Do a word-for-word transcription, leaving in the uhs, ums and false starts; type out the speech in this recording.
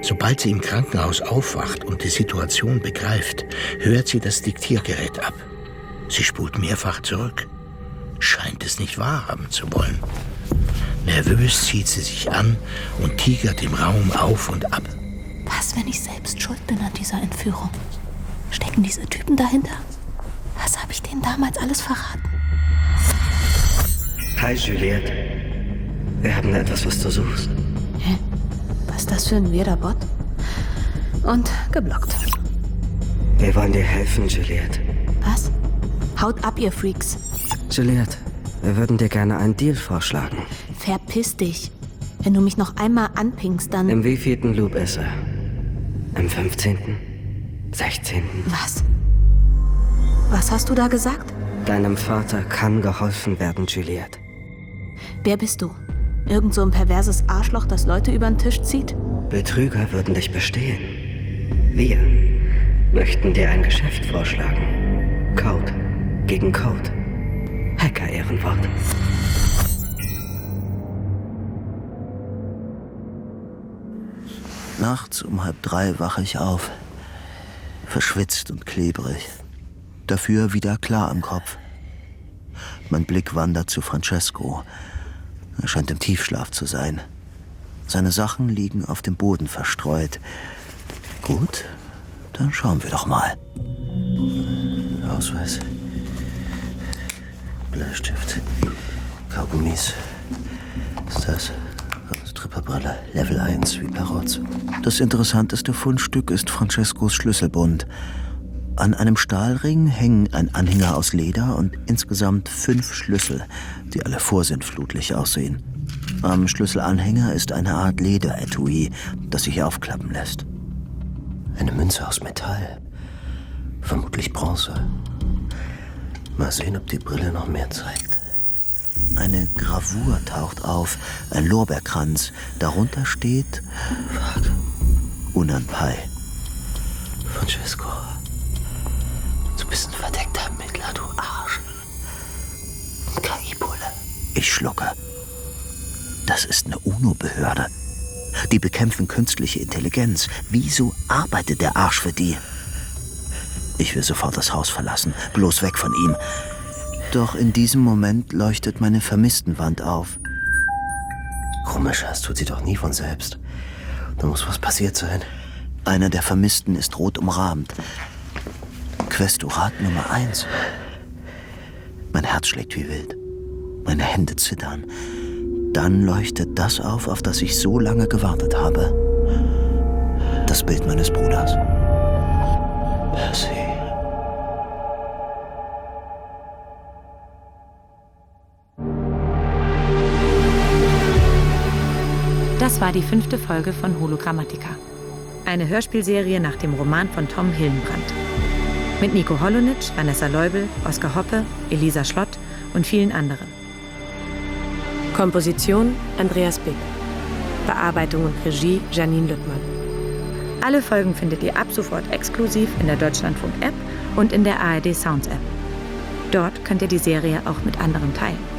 Sobald sie im Krankenhaus aufwacht und die Situation begreift, hört sie das Diktiergerät ab. Sie spult mehrfach zurück. Scheint es nicht wahrhaben zu wollen. Nervös zieht sie sich an und tigert im Raum auf und ab. Was, wenn ich selbst schuld bin an dieser Entführung? Stecken diese Typen dahinter? Was habe ich denen damals alles verraten? Hi, Juliette. Wir haben etwas, was du suchst. Hä? Was ist das für ein weirder Bot? Und geblockt. Wir wollen dir helfen, Juliette. Was? Haut ab, ihr Freaks. Juliette, wir würden dir gerne einen Deal vorschlagen. Verpiss dich. Wenn du mich noch einmal anpingst, dann... Im wievielten Loop ist er? Im fünfzehnten? sechzehnten? Was? Was hast du da gesagt? Deinem Vater kann geholfen werden, Juliette. Wer bist du? Irgend so ein perverses Arschloch, das Leute über den Tisch zieht? Betrüger würden dich bestehlen. Wir möchten dir ein Geschäft vorschlagen. Code gegen Code. Hacker-Ehrenwort. Nachts um halb drei wache ich auf. Verschwitzt und klebrig. Dafür wieder klar im Kopf. Mein Blick wandert zu Francesco. Er scheint im Tiefschlaf zu sein. Seine Sachen liegen auf dem Boden verstreut. Gut, dann schauen wir doch mal. Ausweis. Bleistift. Kaugummis. Was ist das? Stripperbrille. Level eins, wie Perotz. Das interessanteste Fundstück ist Francescos Schlüsselbund. An einem Stahlring hängen ein Anhänger aus Leder und insgesamt fünf Schlüssel, die alle vorsintflutlich aussehen. Am Schlüsselanhänger ist eine Art Lederetui, das sich aufklappen lässt. Eine Münze aus Metall. Vermutlich Bronze. Mal sehen, ob die Brille noch mehr zeigt. Eine Gravur taucht auf, ein Lorbeerkranz. Darunter steht... Fuck. Unanpai. Francesco. Du bist ein verdeckter Ermittler, du Arsch. Ein K I-Bulle. Ich schlucke. Das ist eine UNO-Behörde. Die bekämpfen künstliche Intelligenz. Wieso arbeitet der Arsch für die? Ich will sofort das Haus verlassen. Bloß weg von ihm. Doch in diesem Moment leuchtet meine Vermisstenwand auf. Komisch, das tut sie doch nie von selbst. Da muss was passiert sein. Einer der Vermissten ist rot umrahmt. Questorat Nummer eins. Mein Herz schlägt wie wild. Meine Hände zittern. Dann leuchtet das auf, auf das ich so lange gewartet habe. Das Bild meines Bruders. Percy. Das war die fünfte Folge von Hologrammatica. Eine Hörspielserie nach dem Roman von Tom Hillenbrand. Mit Nico Holonitsch, Vanessa Leubel, Oskar Hoppe, Elisa Schlott und vielen anderen. Komposition Andreas Bick. Bearbeitung und Regie Janine Lüttmann. Alle Folgen findet ihr ab sofort exklusiv in der Deutschlandfunk-App und in der A R D Sounds App. Dort könnt ihr die Serie auch mit anderen teilen.